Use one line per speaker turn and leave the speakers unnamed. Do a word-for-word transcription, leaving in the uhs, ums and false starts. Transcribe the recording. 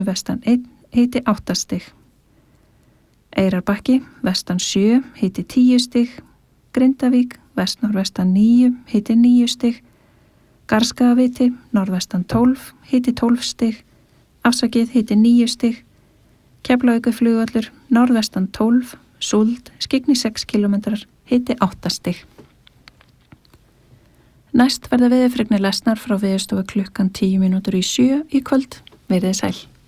vestan einn, hiti átta stig. Eyrarbakki, vestan sjö, hiti tíu stig. Grindavík, vestnorðvestan níu, hiti níu stig. Garðskagaviti, norðvestan tólf, hiti tólf stig. Afsakið, hiti níu stig. Keflavíkurflugvöllur, norðvestan tólf, Súld, skyggni sex kílómetrar, hiti átta stig. Næst verða veðurfregnir lesnar frá Veðurstofu klukkan tíu mínútur í sjö í kvöld. Verið sæl.